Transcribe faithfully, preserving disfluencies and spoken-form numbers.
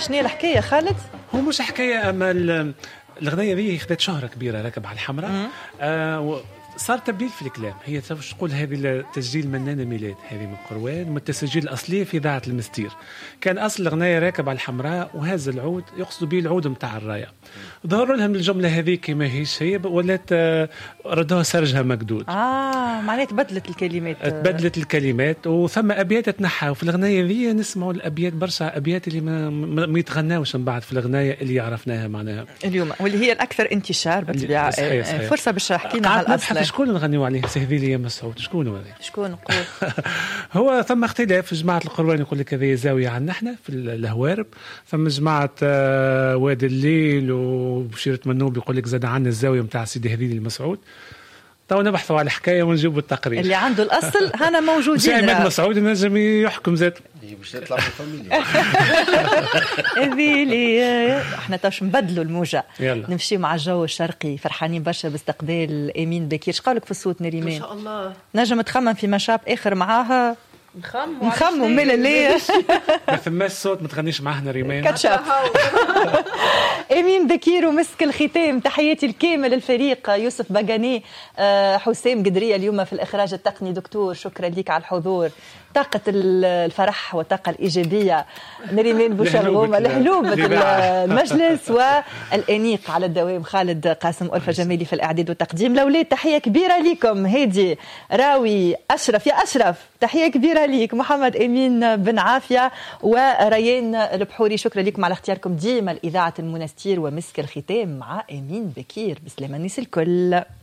شنو هي الحكايه خالد؟ هو مش حكايه، اما الغنية ذي خذت شهرة كبيرة راكب على الحمراء. آه صار تبديل في الكلام. هي واش تقول هذه تسجيل منانة ميلاد هذه من قروان، من التسجيل الأصلي في إذاعة المستير. كان أصل الغناية راكب على الحمراء وهز العود يقصدوا به العود متاع الراية. ظهروا لهم الجملة هذه كما هيش هي، ولات ردوها سرجها مقدود. آه معناها تبدلت الكلمات. تبدلت الكلمات وثم أبيات تنحى في الغناية ذي. نسمعوا الأبيات برشا أبيات اللي ما, ما يتغناوش من بعد في الغناية اللي عرفناها معناها اليوم، واللي هي الأكثر انتشار بالطبيعة. فرصة باش حكينا على الأصل. شكون نغنيو عليه؟ سهذي لي يا مسعود. شكون هو هذا؟ شكون نقول؟ هو ثم اختلاف في جماعة القروان. يقول لك هذه زاوية عنا احنا في الهوارب، ثم جماعة وادي الليل وبشيرة منوب يقول لك زاد عنا الزاوية متاع سيدي هذيل المسعود. تو نبحثوا على الحكاية ونجيبوا التقرير. اللي عنده الأصل هنا موجودين. عماد مسعود نجم يحكم ذات. باش يطلع من الفاميليا. هذيلي احنا توش نبدلوا الموجة. يلا. نمشي مع الجو الشرقي، فرحانين برشا باستقبال أمين بكير. شقالك في الصوت نريمان؟ ما شاء الله. نجم تخمم في مشاب آخر معاها. نخمم نخمم ملا ليه. ما ثماش صوت ما تغنيش معاه نريمان. كاتشاب. أمين بكير ومسك الختام. تحياتي الكامل للفريق، يوسف باغاني، حسام قدرية اليوم في الإخراج التقني. دكتور شكرا لك على الحضور. طاقة الفرح والطاقة الإيجابية نريمان بوشرغومة لهلوبة المجلس، والأنيق على الدوام خالد قاسم، ألفة جمالي في الإعداد والتقديم. الأولاد تحية كبيرة لكم. هادي راوي أشرف، يا أشرف تحية كبيرة ليك. محمد أمين بن عافية وريان البحوري، شكرا لكم على اختياركم ديما الإذاعة المنستير ومسك الختام مع أمين بكير. بسلامة الناس الكل.